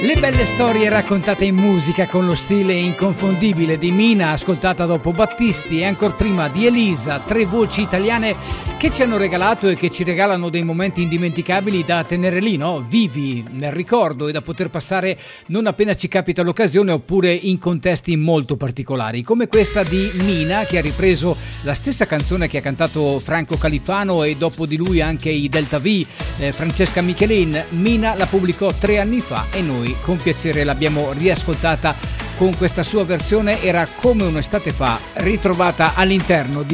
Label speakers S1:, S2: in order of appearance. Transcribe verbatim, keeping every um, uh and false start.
S1: Le belle storie raccontate in musica con lo stile inconfondibile di Mina, ascoltata dopo Battisti, e ancor prima di Elisa, tre voci italiane che ci hanno regalato e che ci regalano dei momenti indimenticabili da tenere lì, no? Vivi nel ricordo e da poter passare non appena ci capita l'occasione, oppure in contesti molto particolari, come questa di Mina, che ha ripreso la stessa canzone che ha cantato Franco Califano e dopo di lui anche i Delta V, eh, Francesca Michelin. Mina la pubblicò tre anni fa e noi con piacere l'abbiamo riascoltata con questa sua versione. Era come un'estate fa, ritrovata all'interno di